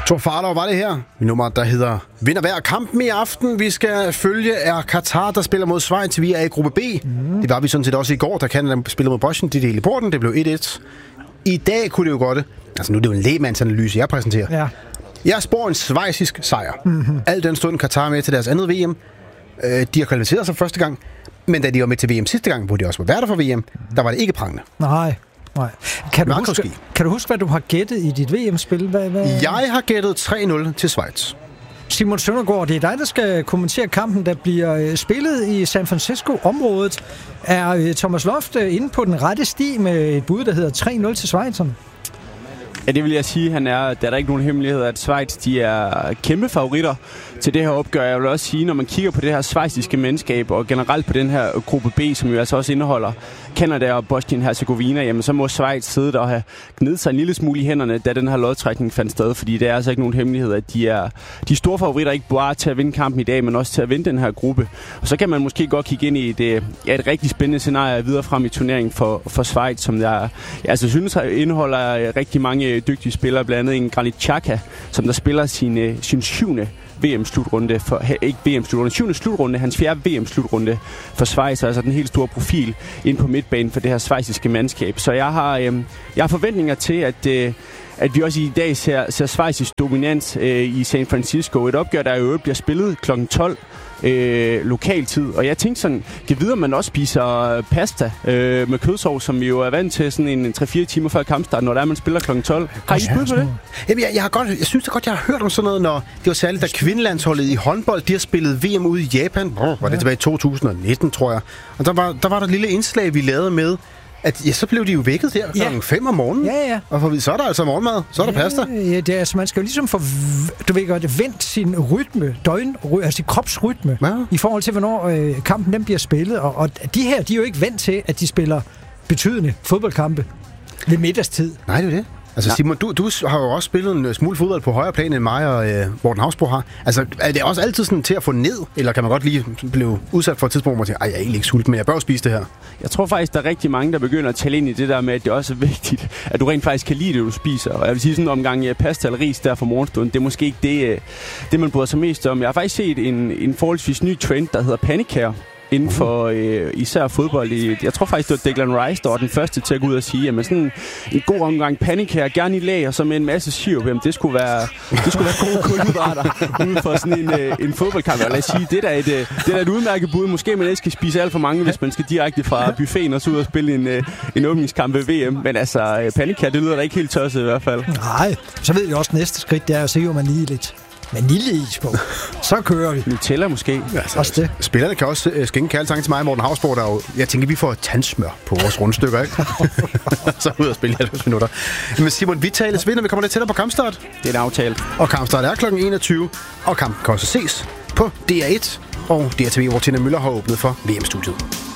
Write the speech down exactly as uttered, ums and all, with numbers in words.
Thor Farlov var det her. Nummer, der hedder Vinder hver kampen i aften. Vi skal følge er Katar, der spiller mod Schweiz. Vi er i gruppe B. Mm. Det var vi sådan set også i går, da Canada spillede mod Bosnien. De delte i porten. Det blev et et. I dag kunne det jo godt. Altså nu er det jo en lægmandsanalyse, jeg præsenterer. Ja. Jeg spår en schweizisk sejr. Mm-hmm. Al den stund Katar med til deres andet V M. Øh, de har kvalificeret sig første gang. Men da de var med til V M sidste gang, hvor de også var værter for V M, der var det ikke prangende. Nej. Nej. Kan, du huske, kan du huske, hvad du har gættet i dit V M-spil? Hvad, hvad? Jeg har gættet tre nul til Schweiz. Simon Søndergaard, det er dig, der skal kommentere kampen, der bliver spillet i San Francisco-området. Er Thomas Loft inde på den rette sti med et bud, der hedder tre nul til Schweizerne? Ja, det vil jeg sige, han er. Der er der ikke nogen hemmelighed, at Schweiz, de er kæmpe favoritter til det her opgør. Jeg vil også sige, når man kigger på det her schweiziske mandskab, og generelt på den her gruppe B, som jo altså også indeholder Canada og Bosnien-Herzegovina, jamen så må Schweiz sidde der og have gnedet sig en lille smule i hænderne, da den her lodtrækning fandt sted, fordi det er altså ikke nogen hemmelighed, at de er de store favoritter, ikke bare til at vinde kampen i dag, men også til at vinde den her gruppe. Og så kan man måske godt kigge ind i et, ja, et rigtig spændende scenarie videre frem i turneringen for, for Schweiz, som der jeg altså synes indeholder rigtig mange dygtige spillere, blandt andet en Granit Xhaka, som der spiller sin, sin syvende V M-slutrunde, for, ikke V M-slutrunde, syvende slutrunde, hans fjerde V M-slutrunde for Schweiz, altså den helt store profil ind på midtbanen for det her schweiziske mandskab. Så jeg har, øh, jeg har forventninger til, at, øh, at vi også i dag ser, ser schweizisk dominans øh, i San Francisco. Et opgør, der i øvrigt bliver spillet klokken tolv øh, lokaltid. Og jeg tænkte sådan, kan videre, man også spiser pasta øh, med kødsovs, som vi jo er vant til sådan en tre fire timer før kampstart, når der er, man spiller klokken tolv. Har I spillet på det? Jamen, jeg, jeg, har godt, jeg synes da godt, jeg har hørt om sådan noget, når det var særligt, da kvindelandsholdet i håndbold, de har spillet V M ude i Japan. Oh, var det tilbage i to tusind nitten, tror jeg. Og der var, der var der et lille indslag, vi lavede med, at ja, så blev de jo vækket der klokken fem om morgenen. Ja, ja. Og for, så er der altså morgenmad, så er der ja, pasta. Ja, det er, altså, man skal jo ligesom få, du ved godt, vendt sin rytme, døgn, altså sin kropsrytme, ja. I forhold til, hvornår øh, kampen den bliver spillet. Og, og de her, de er jo ikke vant til, at de spiller betydende fodboldkampe ved middagstid. Nej, det er det. Altså ja. Simon, du, du har jo også spillet en smule fodbold på højere plan end mig og øh, Morten Hausbro har. Altså, er det også altid sådan til at få ned, eller kan man godt lige blive udsat for et tidspunkt, hvor man siger, ej, jeg er egentlig ikke sulten, men jeg bør spise det her? Jeg tror faktisk, der er rigtig mange, der begynder at tale ind i det der med, at det også er vigtigt, at du rent faktisk kan lide det, du spiser. Og jeg vil sige sådan en omgang pasta eller ris der for morgenstunden, det er måske ikke det, det man bryder sig mest om. Jeg har faktisk set en, en forholdsvis ny trend, der hedder panicare, inden for øh, især fodbold. I, jeg tror faktisk, det var Declan Rice, der var den første til at gå ud og sige, at sådan en god omgang panikær, gerne i lag, og så med en masse sirup, det skulle være, det skulle være gode kulhydrater ude for sådan en, øh, en fodboldkamp. Og lad os sige, det er et, det er et udmærket bud. Måske man ikke skal spise alt for mange, hvis man skal direkte fra buffeten og så ud og spille en, øh, en åbningskamp ved V M. Men altså, øh, panikær, det lyder da ikke helt tosset i hvert fald. Nej, så ved jeg også, næste skridt, det er at se, om man lige lidt vaniljeis på. Så kører vi. Nutella måske. Altså, også det. Spillerne kan også uh, skænke kærlig tanke til mig, Morten Hausbro, der jo, jeg tænker, vi får tandsmør på vores rundstykker, ikke? Så ud og spille halvtreds minutter. Men Simon, vi tales ved, når vi kommer lidt tættere på kampstart. Det er en aftale. Og kampstart er klokken enogtyve, og kampen kan også ses på D R et og D R T V, hvor Tina Møller har åbnet for V M-studiet.